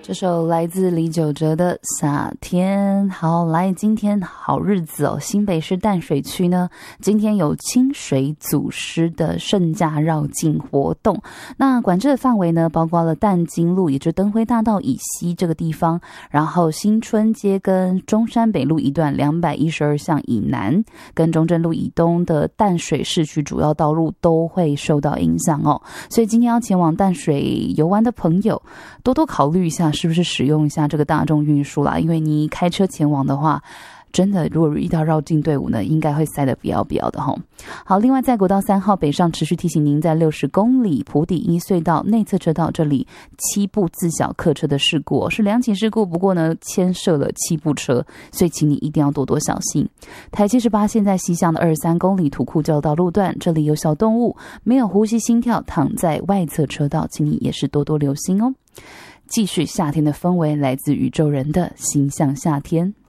这首来自李玖哲的夏天。好，来，今天好日子哦，新北市淡水区呢，今天有清水祖师的圣驾绕境活动。那管制的范围呢，包括了淡金路，也就是灯辉大道以西这个地方，然后新春街跟中山北路一段212巷以南，跟中正路以东的淡水市区主要道路都会受到影响哦。所以今天要前往淡水游玩的朋友，多多考虑一下是不是使用一下这个大众运输啦，因为你开车前往的话，真的如果遇到绕境队伍呢，应该会塞得比较的吼。好，另外在国道3号北上持续提醒您，在60公里埔底一隧道内侧车道这里7部自小客车的事故是2起事故，不过呢牵涉了7部车，所以请你一定要多多小心。台78线在西向的23公里土库交道路段，这里有小动物没有呼吸心跳躺在外侧车道，请你也是多多留心哦。继续夏天的氛围，来自宇宙人的心向夏天。